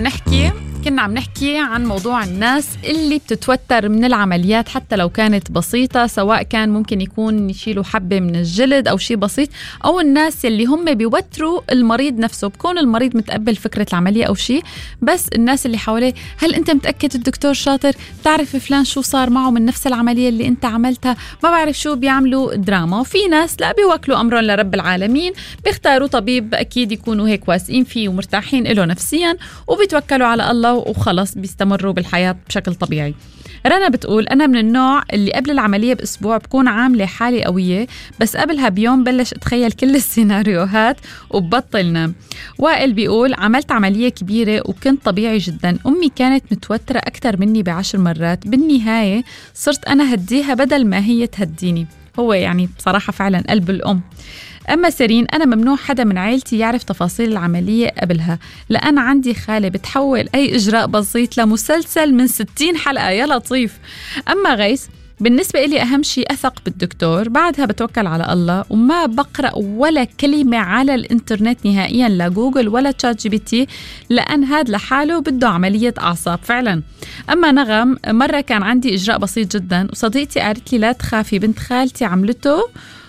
كنا عم نحكي عن موضوع الناس اللي بتتوتر من العمليات حتى لو كانت بسيطة، سواء كان ممكن يكون يشيلوا حبة من الجلد أو شيء بسيط، أو الناس اللي هم بيوتروا المريض نفسه، بكون المريض متقبل فكرة العملية أو شيء، بس الناس اللي حواليه هل أنت متأكد الدكتور شاطر؟ بتعرف فلان شو صار معه من نفس العملية اللي أنت عملتها؟ ما بعرف شو، بيعملوا دراما. وفي ناس لا، بيوكلوا أمرهم لرب العالمين، بيختاروا طبيب أكيد يكونوا هيك واثقين فيه ومرتاحين له نفسيا، وبيتوكلوا على الله وخلص بيستمروا بالحياة بشكل طبيعي. رنا بتقول أنا من النوع اللي قبل العملية بأسبوع بكون عاملة حالي قوية، بس قبلها بيوم بلش أتخيل كل السيناريوهات وببطل نام. وائل بيقول عملت عملية كبيرة وكنت طبيعي جدا، أمي كانت متوترة أكتر مني ب10 مرات، بالنهاية صرت أنا هديها بدل ما هي تهديني. هو يعني بصراحة فعلا قلب الأم. أما سيرين، أنا ممنوع حدا من عائلتي يعرف تفاصيل العملية قبلها، لأن عندي خالة بتحول أي إجراء بسيط لمسلسل من 60 حلقة، يا لطيف. أما غيث، بالنسبة إلي أهم شيء أثق بالدكتور، بعدها بتوكل على الله وما بقرأ ولا كلمة على الإنترنت نهائيا، لا جوجل ولا تشات جي بي تي، لأن هاد لحاله بده عملية أعصاب فعلا. أما نغم، مرة كان عندي إجراء بسيط جدا وصديقتي قالت لي لا تخافي، بنت خالتي عملته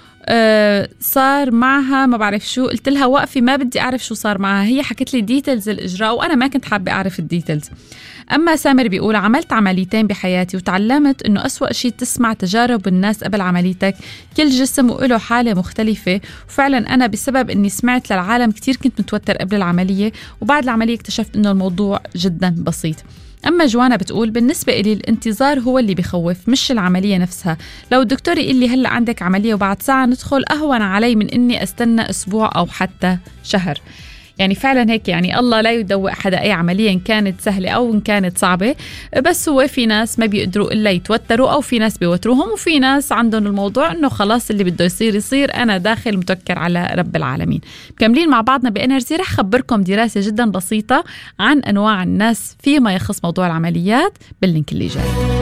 صار معها ما بعرف شو. قلت لها وقفي، ما بدي أعرف شو صار معها، هي حكت لي ديتيلز الإجراء وأنا ما كنت حابة أعرف الديتيلز. أما سامر بيقول عملت عمليتين بحياتي وتعلمت إنه أسوأ شيء تسمع تجارب الناس قبل عمليتك، كل جسم وله حالة مختلفة. وفعلا أنا بسبب إني سمعت للعالم كتير كنت متوتر قبل العملية، وبعد العملية اكتشفت إنه الموضوع جدا بسيط. أما جوانا بتقول بالنسبة إلي الانتظار هو اللي بيخوف مش العملية نفسها، لو الدكتور يقول لي هلأ عندك عملية وبعد ساعة ندخل أهون علي من إني أستنى أسبوع أو حتى شهر. يعني فعلا هيك، يعني الله لا يدوق حدا أي عملية إن كانت سهلة أو إن كانت صعبة، بس هو في ناس ما بيقدروا إلا يتوتروا، أو في ناس بيوتروهم، وفي ناس عندهم الموضوع إنه خلاص اللي بده يصير يصير، أنا داخل متوكل على رب العالمين. مكملين مع بعضنا بإنرجي، رح خبركم دراسة جدا بسيطة عن أنواع الناس فيما يخص موضوع العمليات باللينك اللي جاي.